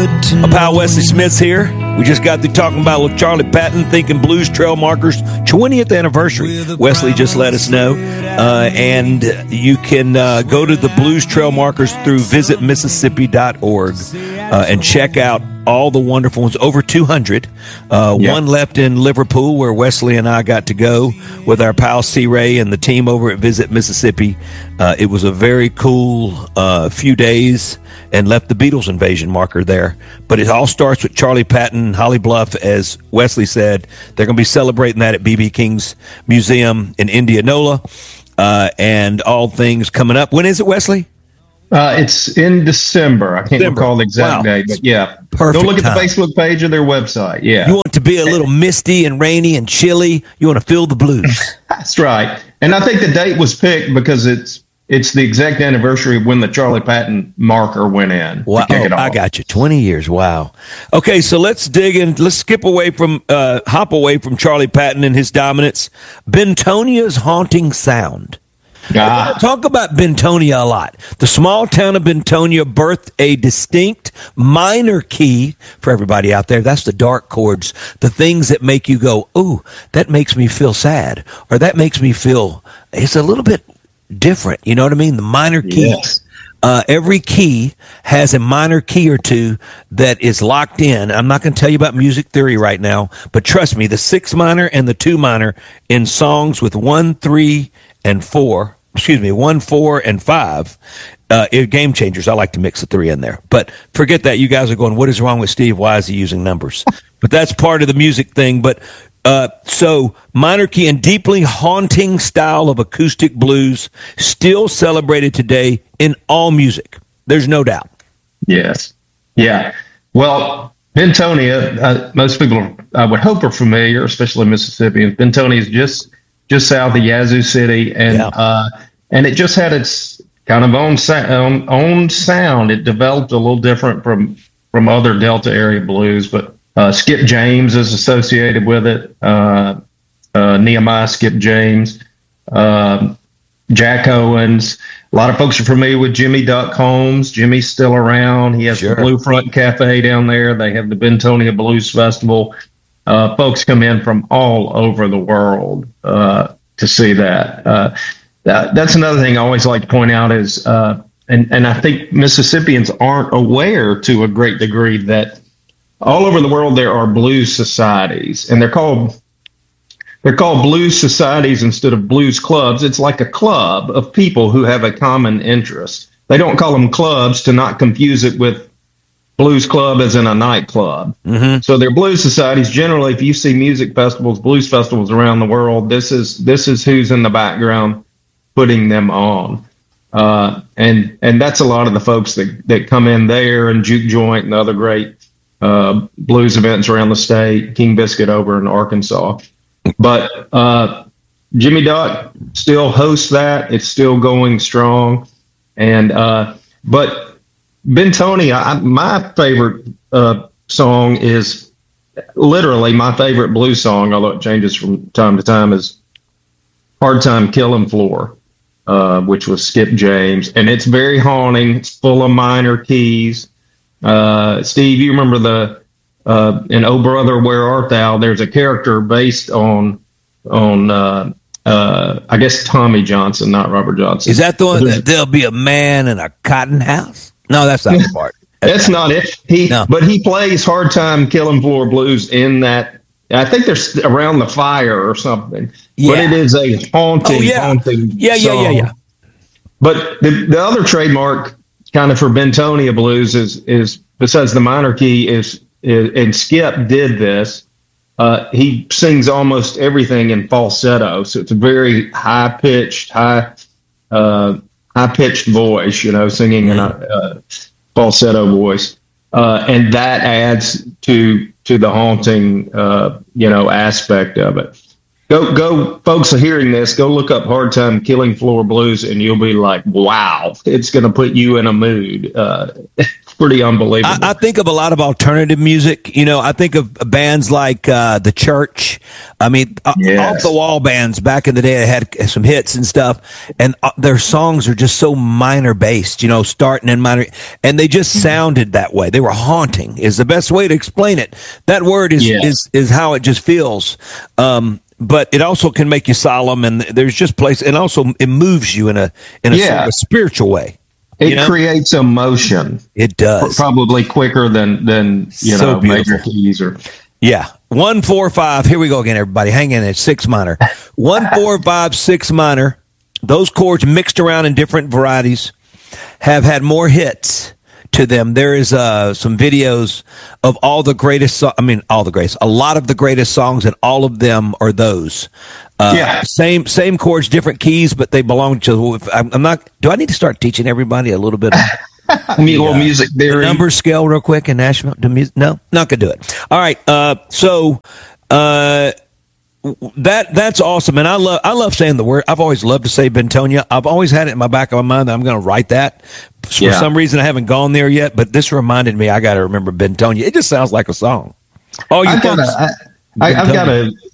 My pal Wesley Smith's here. We just got through talking about with Charlie Patton, thinking Blues Trail Markers 20th anniversary. Wesley just let us know. And you can go to the Blues Trail Markers through visitmississippi.org and check out all the wonderful ones, over 200. One left in Liverpool where Wesley and I got to go with our pal C. Ray and the team over at Visit Mississippi. It was a very cool few days and left the Beatles invasion marker there. But it all starts with Charlie Patton, Holly Bluff, as Wesley said. They're going to be celebrating that at B.B. King's Museum in Indianola, and all things coming up. When is it, Wesley? It's in December. I can't recall the exact date, but yeah. Perfect. Go look at the Facebook page of their website. Yeah. You want it to be a little misty and rainy and chilly. You want to feel the blues. That's right. And I think the date was picked because it's the exact anniversary of when the Charlie Patton marker went in. Wow. I got you. 20 years. Wow. Okay, so let's dig in. Let's hop away from Charlie Patton and his dominance. Bentonia's haunting sound. Talk about Bentonia a lot. The small town of Bentonia birthed a distinct minor key for everybody out there. That's the dark chords, the things that make you go, ooh, that makes me feel sad, or that makes me feel, it's a little bit different. You know what I mean? The minor key. Yes. Every key has a minor key or two that is locked in. I'm not going to tell you about music theory right now, but trust me, the 6 minor and the 2 minor in songs with 1, 3, and 4, 1, 4, and 5, game changers. I like to mix the 3 in there. But forget that. You guys are going, what is wrong with Steve? Why is he using numbers? But that's part of the music thing. But so minor key and deeply haunting style of acoustic blues still celebrated today in all music. There's no doubt. Yes. Yeah. Well, Bentonia, most people I would hope are familiar, especially Mississippians. Bentonia is just south of Yazoo City, and it just had its kind of own sound. It developed a little different from other Delta area blues, but Skip James is associated with it. Nehemiah Skip James, Jack Owens. A lot of folks are familiar with Jimmy Duck Holmes. Jimmy's still around. He has the Blue Front Cafe down there. They have the Bentonia Blues Festival. Folks come in from all over the world to see that. That's another thing I always like to point out is, and I think Mississippians aren't aware to a great degree that all over the world there are blues societies, and they're called blues societies instead of blues clubs. It's like a club of people who have a common interest. They don't call them clubs to not confuse it with blues club as in a nightclub. Mm-hmm. So they're blues societies. Generally, if you see music festivals, blues festivals around the world, this is who's in the background putting them on. And that's a lot of the folks that come in there, and Juke Joint and other great blues events around the state, King Biscuit over in Arkansas. But Jimmy Duck still hosts that. It's still going strong. And but Bentonia, my favorite song is literally my favorite blues song, although it changes from time to time, is Hard Time Killing Floor, which was Skip James. And it's very haunting. It's full of minor keys. Steve, you remember in Oh Brother, Where Art Thou? There's a character based on I guess Tommy Johnson, not Robert Johnson. Is that the one that there'll be a man in a cotton house? No, that's not the part. That's not it. But he plays Hard Time Killing Floor Blues in that. I think they're around the fire or something. Yeah. But it is a haunting song. Yeah. But the other trademark kind of for Bentonia blues is besides the minor key is and Skip did this. He sings almost everything in falsetto, so it's a very high pitched voice, singing in a falsetto voice, and that adds to the haunting, aspect of it. Go, folks are hearing this. Go look up Hard Time Killing Floor Blues, and you'll be like, wow, it's going to put you in a mood. It's pretty unbelievable. I think of a lot of alternative music. I think of bands like The Church. I mean, off the wall bands back in the day that had some hits and stuff, and their songs are just so minor based, starting in minor, and they just sounded that way. They were haunting is the best way to explain it. That word is how it just feels. But it also can make you solemn, and there's just place, and also it moves you in a sort of a spiritual way. It creates emotion. It does, probably quicker than major keys or. Yeah, 1, 4, 5. Here we go again, everybody. Hang in there. 6 minor, 1, 4, 5, 6 minor. Those chords mixed around in different varieties have had more hits to them. There is some videos of all the greatest. A lot of the greatest songs, and all of them are those. Same chords, different keys, but they belong to. I'm not. Do I need to start teaching everybody a little bit of music theory, number scale, real quick in Nashville? No, not gonna do it. All right. That's awesome, and I love saying the word. I've always loved to say Bentonia. I've always had it in my back of my mind that I'm going to write that. For some reason, I haven't gone there yet, but this reminded me I got to remember Bentonia. It just sounds like a song. I've got a